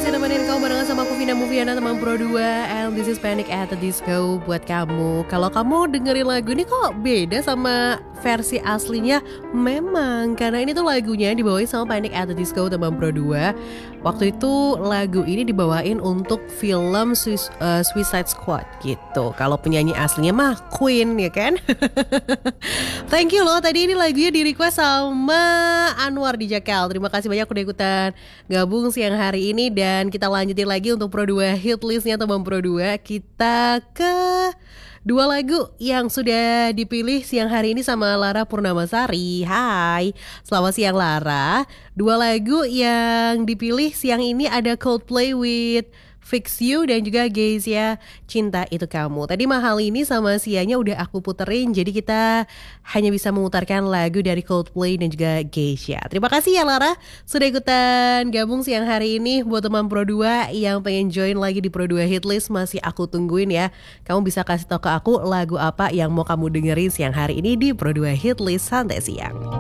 masih nemenin kamu barengan sama aku Vina Moviana teman Pro 2. And this is Panic at the Disco buat kamu. Kalau kamu dengerin lagu ini kok beda sama versi aslinya? Memang karena ini tuh lagunya dibawain sama Panic at the Disco teman Pro 2. Waktu itu lagu ini dibawain untuk film Suicide Squad gitu. Kalau penyanyi aslinya mah Queen ya kan. Thank you loh, tadi ini lagunya di request sama Anwar di Jakal. Terima kasih banyak udah ikutan gabung siang hari ini. Dan kita lanjutin lagi untuk Pro 2 hit listnya teman Pro 2. Kita ke dua lagu yang sudah dipilih siang hari ini sama Lara Purnamasari. Hai, selamat siang Lara. Dua lagu yang dipilih siang ini ada Coldplay with Fix You dan juga Geisha Cinta Itu Kamu. Tadi mahal ini sama Sianya udah aku puterin, jadi kita hanya bisa memutarkan lagu dari Coldplay dan juga Geisha. Terima kasih ya Lara sudah ikutan gabung siang hari ini. Buat teman Pro 2 yang pengen join lagi di Pro 2 Hitlist, masih aku tungguin ya. Kamu bisa kasih tau ke aku lagu apa yang mau kamu dengerin siang hari ini di Pro 2 Hitlist Santai Siang.